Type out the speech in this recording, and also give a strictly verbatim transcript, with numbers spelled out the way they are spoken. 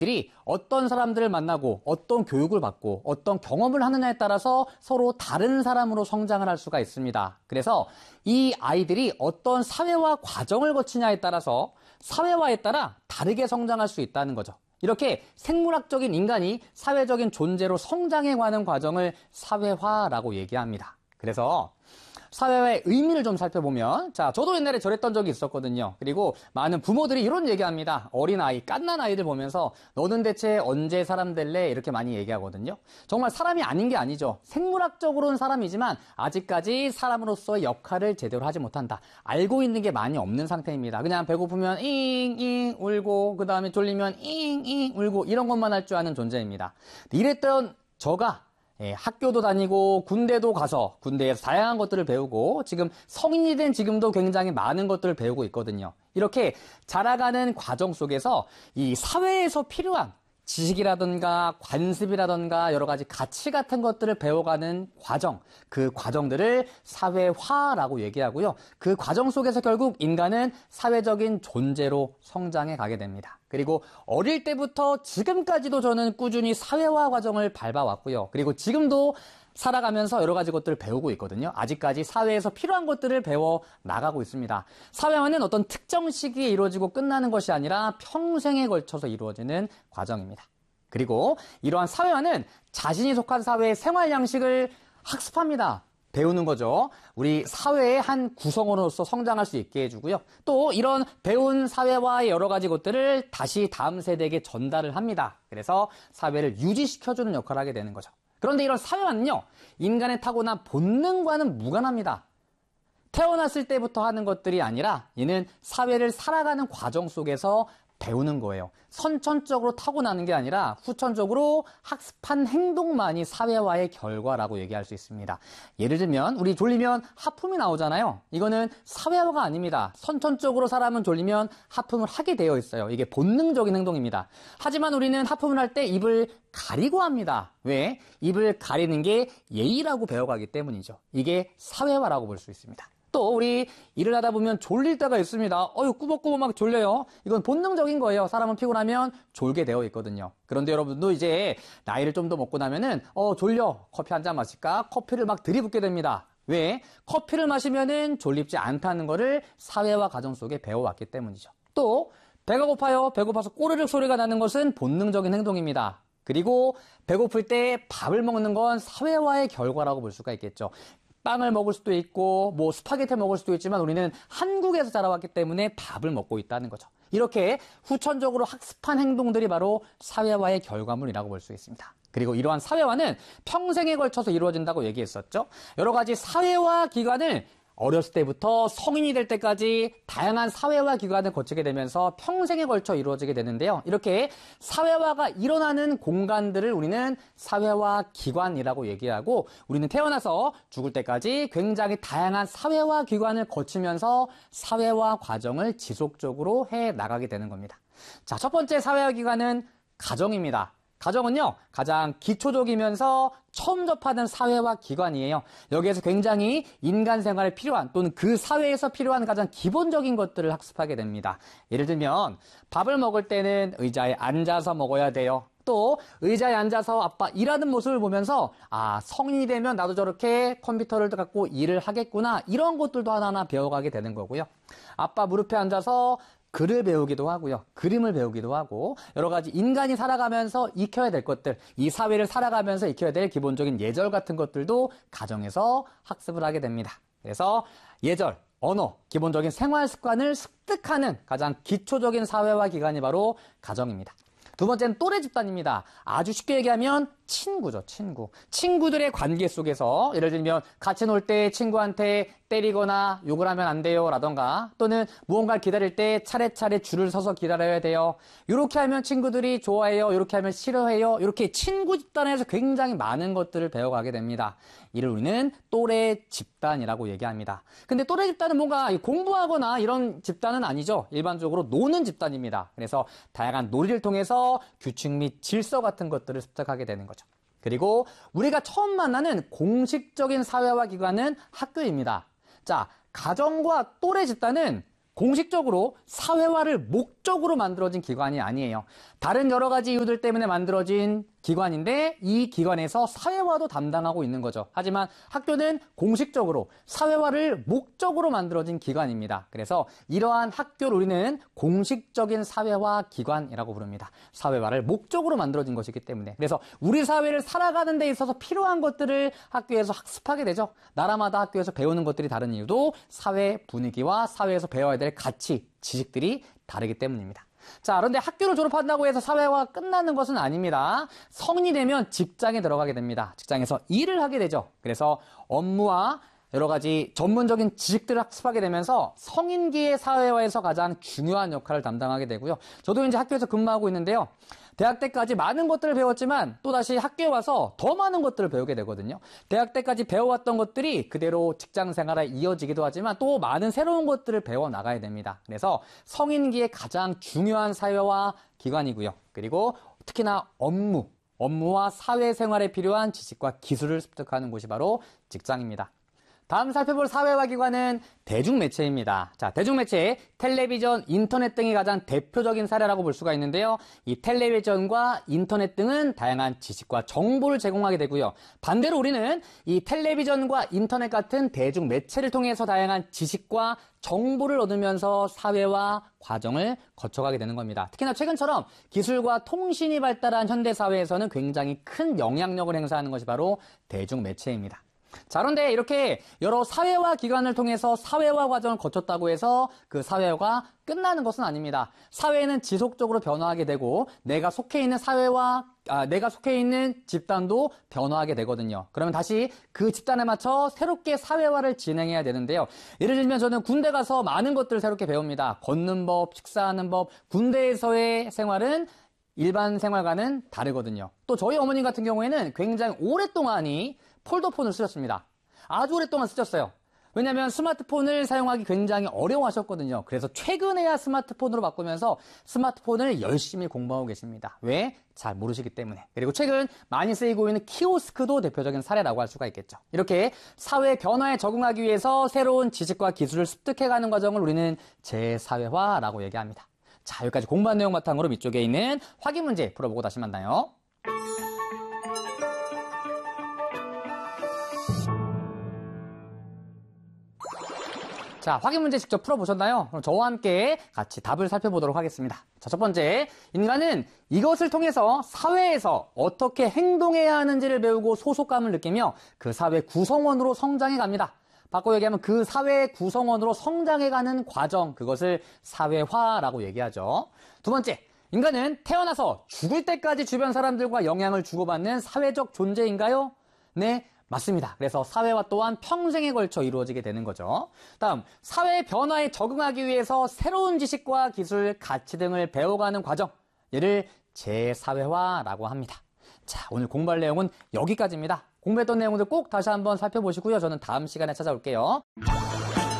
들이 어떤 사람들을 만나고 어떤 교육을 받고 어떤 경험을 하느냐에 따라서 서로 다른 사람으로 성장을 할 수가 있습니다. 그래서 이 아이들이 어떤 사회화 과정을 거치냐에 따라서 사회화에 따라 다르게 성장할 수 있다는 거죠. 이렇게 생물학적인 인간이 사회적인 존재로 성장해가는 과정을 사회화라고 얘기합니다. 그래서 사회화의 의미를 좀 살펴보면, 자, 저도 옛날에 저랬던 적이 있었거든요. 그리고 많은 부모들이 이런 얘기합니다. 어린아이, 갓난 아이들 보면서 너는 대체 언제 사람 될래? 이렇게 많이 얘기하거든요. 정말 사람이 아닌 게 아니죠. 생물학적으로는 사람이지만 아직까지 사람으로서의 역할을 제대로 하지 못한다. 알고 있는 게 많이 없는 상태입니다. 그냥 배고프면 잉잉 울고, 그 다음에 졸리면 잉잉 울고, 이런 것만 할 줄 아는 존재입니다. 이랬던 저가 예, 학교도 다니고 군대도 가서 군대에서 다양한 것들을 배우고 지금 성인이 된 지금도 굉장히 많은 것들을 배우고 있거든요. 이렇게 자라가는 과정 속에서 이 사회에서 필요한 지식이라든가 관습이라든가 여러 가지 가치 같은 것들을 배워가는 과정, 그 과정들을 사회화라고 얘기하고요. 그 과정 속에서 결국 인간은 사회적인 존재로 성장해 가게 됩니다. 그리고 어릴 때부터 지금까지도 저는 꾸준히 사회화 과정을 밟아왔고요. 그리고 지금도 살아가면서 여러 가지 것들을 배우고 있거든요. 아직까지 사회에서 필요한 것들을 배워 나가고 있습니다. 사회화는 어떤 특정 시기에 이루어지고 끝나는 것이 아니라 평생에 걸쳐서 이루어지는 과정입니다. 그리고 이러한 사회화는 자신이 속한 사회의 생활 양식을 학습합니다. 배우는 거죠. 우리 사회의 한 구성원으로서 성장할 수 있게 해주고요. 또 이런 배운 사회화의 여러 가지 것들을 다시 다음 세대에게 전달을 합니다. 그래서 사회를 유지시켜주는 역할을 하게 되는 거죠. 그런데 이런 사회화는요, 인간의 타고난 본능과는 무관합니다. 태어났을 때부터 하는 것들이 아니라 이는 사회를 살아가는 과정 속에서 배우는 거예요. 선천적으로 타고나는 게 아니라 후천적으로 학습한 행동만이 사회화의 결과라고 얘기할 수 있습니다. 예를 들면 우리 졸리면 하품이 나오잖아요. 이거는 사회화가 아닙니다. 선천적으로 사람은 졸리면 하품을 하게 되어 있어요. 이게 본능적인 행동입니다. 하지만 우리는 하품을 할 때 입을 가리고 합니다. 왜? 입을 가리는 게 예의라고 배워가기 때문이죠. 이게 사회화라고 볼 수 있습니다. 또 우리 일을 하다 보면 졸릴 때가 있습니다. 어휴, 꾸벅꾸벅 막 졸려요. 이건 본능적인 거예요. 사람은 피곤하면 졸게 되어 있거든요. 그런데 여러분도 이제 나이를 좀 더 먹고 나면은 어 졸려, 커피 한 잔 마실까? 커피를 막 들이붓게 됩니다. 왜? 커피를 마시면은 졸립지 않다는 거를 사회화 과정 속에 배워왔기 때문이죠. 또 배가 고파요. 배고파서 꼬르륵 소리가 나는 것은 본능적인 행동입니다. 그리고 배고플 때 밥을 먹는 건 사회화의 결과라고 볼 수가 있겠죠. 빵을 먹을 수도 있고 뭐 스파게티 먹을 수도 있지만 우리는 한국에서 자라왔기 때문에 밥을 먹고 있다는 거죠. 이렇게 후천적으로 학습한 행동들이 바로 사회화의 결과물이라고 볼 수 있습니다. 그리고 이러한 사회화는 평생에 걸쳐서 이루어진다고 얘기했었죠. 여러 가지 사회화 기관을 어렸을 때부터 성인이 될 때까지 다양한 사회화 기관을 거치게 되면서 평생에 걸쳐 이루어지게 되는데요. 이렇게 사회화가 일어나는 공간들을 우리는 사회화 기관이라고 얘기하고 우리는 태어나서 죽을 때까지 굉장히 다양한 사회화 기관을 거치면서 사회화 과정을 지속적으로 해 나가게 되는 겁니다. 자, 첫 번째 사회화 기관은 가정입니다. 가정은요, 가장 기초적이면서 처음 접하는 사회화 기관이에요. 여기에서 굉장히 인간 생활에 필요한 또는 그 사회에서 필요한 가장 기본적인 것들을 학습하게 됩니다. 예를 들면 밥을 먹을 때는 의자에 앉아서 먹어야 돼요. 또 의자에 앉아서 아빠 일하는 모습을 보면서 아, 성인이 되면 나도 저렇게 컴퓨터를 갖고 일을 하겠구나, 이런 것들도 하나하나 배워가게 되는 거고요. 아빠 무릎에 앉아서 글을 배우기도 하고요. 그림을 배우기도 하고 여러 가지 인간이 살아가면서 익혀야 될 것들, 이 사회를 살아가면서 익혀야 될 기본적인 예절 같은 것들도 가정에서 학습을 하게 됩니다. 그래서 예절, 언어, 기본적인 생활 습관을 습득하는 가장 기초적인 사회화 기관이 바로 가정입니다. 두 번째는 또래 집단입니다. 아주 쉽게 얘기하면 친구죠, 친구. 친구들의 관계 속에서 예를 들면 같이 놀 때 친구한테 때리거나 욕을 하면 안 돼요 라던가, 또는 무언가를 기다릴 때 차례차례 줄을 서서 기다려야 돼요. 이렇게 하면 친구들이 좋아해요, 이렇게 하면 싫어해요. 이렇게 친구 집단에서 굉장히 많은 것들을 배워가게 됩니다. 이를 우리는 또래 집단이라고 얘기합니다. 근데 또래 집단은 뭔가 공부하거나 이런 집단은 아니죠. 일반적으로 노는 집단입니다. 그래서 다양한 놀이를 통해서 규칙 및 질서 같은 것들을 습득하게 되는 거죠. 그리고 우리가 처음 만나는 공식적인 사회화 기관은 학교입니다. 자, 가정과 또래 집단은 공식적으로 사회화를 목적으로 만들어진 기관이 아니에요. 다른 여러 가지 이유들 때문에 만들어진 기관인데 이 기관에서 사회화도 담당하고 있는 거죠. 하지만 학교는 공식적으로 사회화를 목적으로 만들어진 기관입니다. 그래서 이러한 학교를 우리는 공식적인 사회화 기관이라고 부릅니다. 사회화를 목적으로 만들어진 것이기 때문에. 그래서 우리 사회를 살아가는 데 있어서 필요한 것들을 학교에서 학습하게 되죠. 나라마다 학교에서 배우는 것들이 다른 이유도 사회 분위기와 사회에서 배워야 될 가치, 지식들이 다르기 때문입니다. 자, 그런데 학교를 졸업한다고 해서 사회화가 끝나는 것은 아닙니다. 성인이 되면 직장에 들어가게 됩니다. 직장에서 일을 하게 되죠. 그래서 업무와 여러 가지 전문적인 지식들을 학습하게 되면서 성인기의 사회화에서 가장 중요한 역할을 담당하게 되고요. 저도 이제 학교에서 근무하고 있는데요. 대학 때까지 많은 것들을 배웠지만 또다시 학교에 와서 더 많은 것들을 배우게 되거든요. 대학 때까지 배워왔던 것들이 그대로 직장 생활에 이어지기도 하지만 또 많은 새로운 것들을 배워나가야 됩니다. 그래서 성인기의 가장 중요한 사회화 기관이고요. 그리고 특히나 업무, 업무와 사회생활에 필요한 지식과 기술을 습득하는 곳이 바로 직장입니다. 다음 살펴볼 사회화 기관은 대중매체입니다. 자, 대중매체, 텔레비전, 인터넷 등이 가장 대표적인 사례라고 볼 수가 있는데요. 이 텔레비전과 인터넷 등은 다양한 지식과 정보를 제공하게 되고요. 반대로 우리는 이 텔레비전과 인터넷 같은 대중매체를 통해서 다양한 지식과 정보를 얻으면서 사회화 과정을 거쳐가게 되는 겁니다. 특히나 최근처럼 기술과 통신이 발달한 현대사회에서는 굉장히 큰 영향력을 행사하는 것이 바로 대중매체입니다. 자, 그런데 이렇게 여러 사회화 기관을 통해서 사회화 과정을 거쳤다고 해서 그 사회화가 끝나는 것은 아닙니다. 사회는 지속적으로 변화하게 되고 내가 속해 있는 사회와 아, 내가 속해 있는 집단도 변화하게 되거든요. 그러면 다시 그 집단에 맞춰 새롭게 사회화를 진행해야 되는데요. 예를 들면 저는 군대 가서 많은 것들을 새롭게 배웁니다. 걷는 법, 식사하는 법, 군대에서의 생활은 일반 생활과는 다르거든요. 또 저희 어머님 같은 경우에는 굉장히 오랫동안이 폴더폰을 쓰셨습니다. 아주 오랫동안 쓰셨어요. 왜냐하면 스마트폰을 사용하기 굉장히 어려워하셨거든요. 그래서 최근에야 스마트폰으로 바꾸면서 스마트폰을 열심히 공부하고 계십니다. 왜? 잘 모르시기 때문에. 그리고 최근 많이 쓰이고 있는 키오스크도 대표적인 사례라고 할 수가 있겠죠. 이렇게 사회 변화에 적응하기 위해서 새로운 지식과 기술을 습득해가는 과정을 우리는 재사회화라고 얘기합니다. 자, 여기까지 공부한 내용 바탕으로 밑쪽에 있는 확인 문제 풀어보고 다시 만나요. 자, 확인 문제 직접 풀어보셨나요? 그럼 저와 함께 같이 답을 살펴보도록 하겠습니다. 자, 첫 번째, 인간은 이것을 통해서 사회에서 어떻게 행동해야 하는지를 배우고 소속감을 느끼며 그 사회 구성원으로 성장해 갑니다. 바꿔 얘기하면 그 사회 구성원으로 성장해가는 과정, 그것을 사회화라고 얘기하죠. 두 번째, 인간은 태어나서 죽을 때까지 주변 사람들과 영향을 주고받는 사회적 존재인가요? 네, 맞습니다. 그래서 사회화 또한 평생에 걸쳐 이루어지게 되는 거죠. 다음, 사회 변화에 적응하기 위해서 새로운 지식과 기술, 가치 등을 배워가는 과정, 얘를 재사회화라고 합니다. 자, 오늘 공부할 내용은 여기까지입니다. 공부했던 내용들 꼭 다시 한번 살펴보시고요. 저는 다음 시간에 찾아올게요.